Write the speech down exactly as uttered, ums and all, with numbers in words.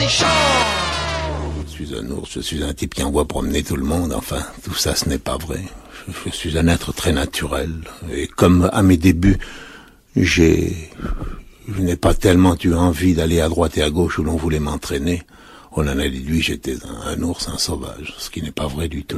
des champs. Je suis un ours, je suis un type qui envoie promener tout le monde, enfin, tout ça ce n'est pas vrai. Je, je suis un être très naturel, et comme à mes débuts, j'ai... je n'ai pas tellement eu envie d'aller à droite et à gauche où l'on voulait m'entraîner, on en a déduit que j'étais un, un ours, un sauvage, ce qui n'est pas vrai du tout.